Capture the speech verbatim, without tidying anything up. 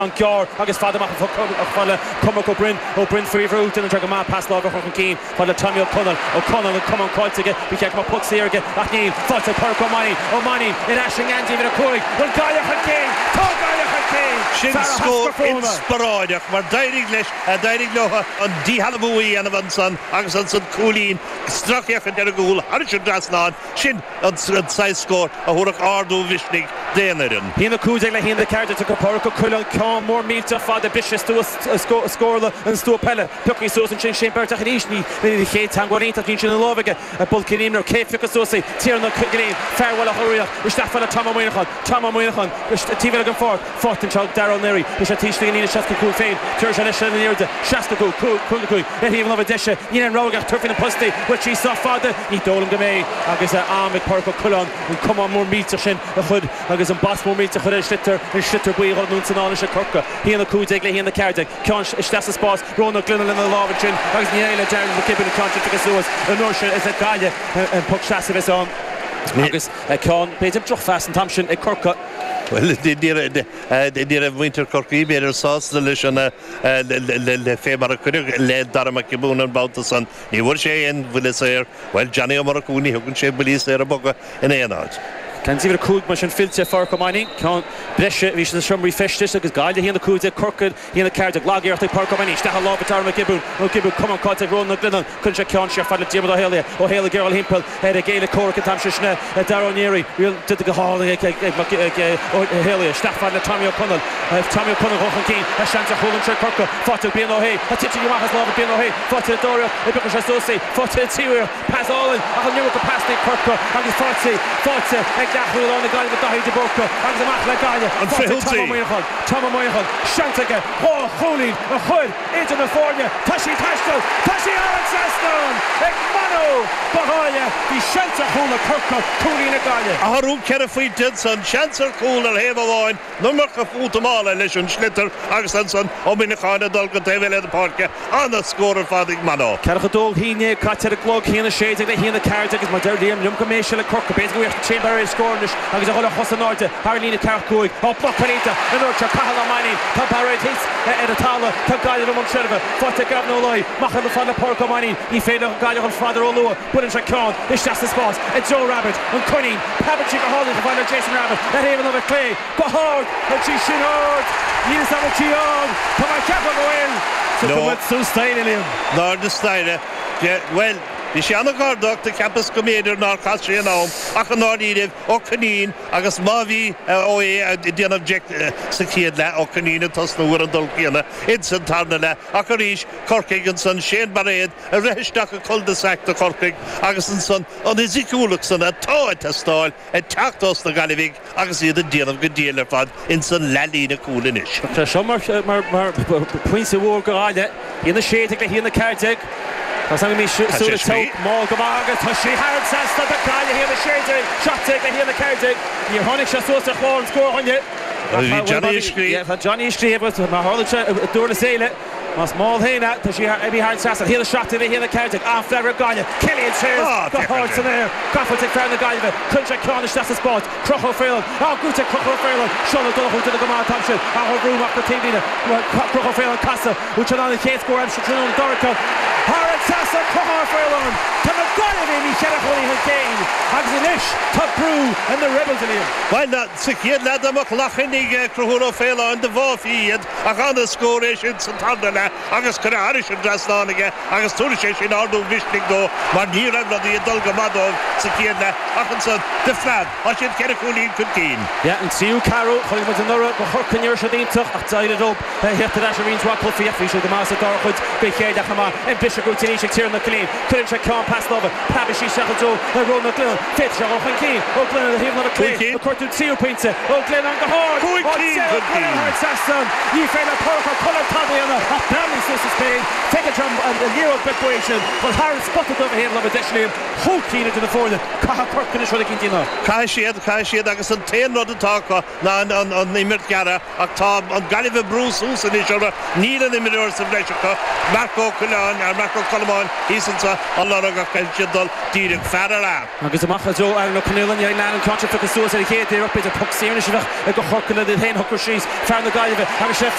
an Gear agus fada amach fada Cumar go Bryn ó Bryn free route in the má pass lága chun cín fada Tommy O'Connell O'Connell an cum an coilte bí ceach má put séirge achníl fáte Park O'Mani O'Mani in Ashing Andy vir a cúig an Gaia chun cín tá Gaia chun cín sin scór inspiráideach mar dairig leis a dairig loha an dí halabúí an van san agus an san cúlín strachiach an der gúil ar sin drasnáin sin an sais scór a thuach ardú visnig déanarin hína cúig le hína ceirte go Park O'Connell cá mór mílte fada bishes tú scóla an stú pelle puí sos an sin sin bertach an ísní ní ché tan gwaínta hín sin láige a bulcinín ar cé ficha sosaí tí na gréin ferhil a choíach is stafan a Tom Moinachan Tom Moinachan tí an fort fort an Darryl Neary is a tíiste ní seaca cú féin tuir se leis níirde seaca cú cúna cú a híomh le deise ní an rágach turfin an postí which í sa fada ní dólam go mé agus a amig Park O'Connell an cumá mór míte sin a chud agus an bas mór míte chud slitter in slitter buí an núntanána se corca híanana cúdeig le híanana ceirdeig cean is de a spás róna glunna lena lábhain sin agus níile dean le cibin na contra agus suas an nóir is a gaile an puc seasa bheits an agus cean beidir droch fast an tam sin ag corca Well, dír a winter corcaí beidir sás leis an le fémar a chuidir le darama cibún an báta san ní bhfuil sé an bhuiile séir well Johnny ó mar a cúni thugann sé bulís ar a boga in éanaid. Can see the cúig mar sin filte far O'Mani can breise ví sin shumrí festis agus gaile híanana cúide corcad híanana ceirde glagéirta Park O'Mani sta lá betar me gibún ó gibú cum an cáte rónna glunan chun se cean se fada Jim O'Hélia ó Héla Gerald Himpel er a géile córa an tam sne a Darrow Neary riil did go hála ó Hélia sta fada Tommy O'Connell Tommy O'Connell chun cín a seanta cholann se corca fata bíon ó hé a titi machas lá bíon ó hé fata Dóra i bu se sosaí fata tíir pas álan a chu nu go pasna corca agus fata fata Gachú on the guy with the high to Boca and the match like Gaia and Tom Moinachan Tom Moinachan Shantaga oh holy a hood into the fornia Tashi Tashto Tashi Anceston Egmano Bahaya the Shanta Hula Kirka Coolina Gaia a harú ceir faoi Didson Chancer Cool ar héh bháin numar go fútamála leis an slitter agus an san ó Moinachan a dul go taobh le parke an a scórar fadig Mano Ceircha dul híine caite a glog híana séide le híana ceirte agus mar deirlíam liom go méisi le corca béis go bhíocht chamber Cornish agus a chola hosanáte Harlína Carcúig ó Blockpanita in orcha Cahala Mani tá Barrett Hits ar a tala tá Gaile am Sherva fáte gabna olai machar le fána Park O'Mani í féidir Gaile chun fáidir ó lua buin se ceán is just a spás a Joe Rabbit an Cunning Pabbage go hála go fáidir Jason Rabbit a héhan of a clay go hard a tí sin hard níos am a tí an tá mar cepa go bhfuil so go bhfuil sú staine liam ná de staine well Bhí sé anna gárdach de campus go méidir ná castrí an ám ach an áíirih ó Canín agus má bhí ó é déanamh sa chéad le ó Canín a tasnúair an dul chéana id san tarna le ach a ríis corcaig an san Shane Barréad a réisteach a cul-de-sac a corcaig agus an san an isicúlaach san a tá testáil a teachtas na galibhíh agus iad a déanamh go déal ar fad in san lelína cúlanis. Tá seo mar puinte bhór go áile híana séiteigh le híana ceirteigh Tá mí súla tó má go mágad tá sí hard sesta a Gaile híana séide seateigh le híana ceirteigh í tháinig se suasa chláir an scór haine Johnny Scree Johnny Scree má hála dúla séile Mas má héine tá sí bhí hard sesta híana seateigh le híana ceirteigh á fear Gaile Killian Sears go hard san air gafailteigh fear na Gaile chun se ceána sta a spát Crocho Félan á gúte Crocho Félan seola dul chuúta go má tamsin á rúmach na tíine Crocho Félan casa úte ná chéad scór am se trúna Dorica Harrod Sassa Crocho Félan tá na Gaile ní chead chuí he céin agus inis tá brú in the rebels in him Well na sa chéad le amach lachannig Crocho Félan de bháfiad a gan a scóréis in san tarna le agus chu haris an drasnáige agus túra sé sin ardú visnig dó mar ní raibh í dul go madóh sa chéad le achan san de flead a sin ceir chuúlín chun cín. Ja an siú Carol chuig mu an nura go chorcanir se díntaach ach daile dó hetar a rín wa fií se go más a dar chud be chéad a chama an bis go tí sé tíir na clín chuann se ceán pass lova pabisí secható a róna glun fit se chan cín ó glun a híomh a clín a chuirtú tíú pinte ó glun an go hard Cúig clín chun cín Sasson ní féile porcha chola tabaíanna a Bramley sus is Spain take a drum and the Euro preparation but Harris spotted over here love additionally whole keen into the forward Caha Corkin is really keen to know Cai siad Cai siad agus an téan rud atácha ná an an imirt gara ach tá an galibh Bruce úsan is ar níl an imirt sa bleisecha Marco Culán ar Marco Colomán hísansa an lára go dul díre ferrá. Agus amach Joe ar no Connellan ja na an contract agus suas ar chéad ar up bit a puck séna go chorcan a hen hocker she's found the guy of it.